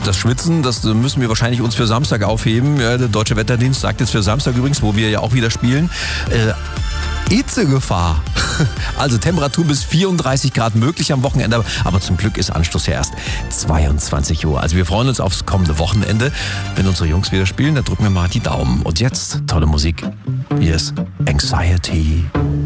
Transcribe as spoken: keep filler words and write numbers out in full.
das Schwitzen, das müssen wir wahrscheinlich uns für Samstag aufheben. Ja, der Deutsche Wetterdienst sagt jetzt für Samstag übrigens, wo wir ja auch wieder spielen, äh, Hitzegefahr. Also Temperatur bis vierunddreißig Grad möglich am Wochenende, aber zum Glück ist Anstoß ja erst zweiundzwanzig Uhr. Also wir freuen uns aufs kommende Wochenende. Wenn unsere Jungs wieder spielen, dann drücken wir mal die Daumen. Und jetzt tolle Musik. Hier ist Anxiety.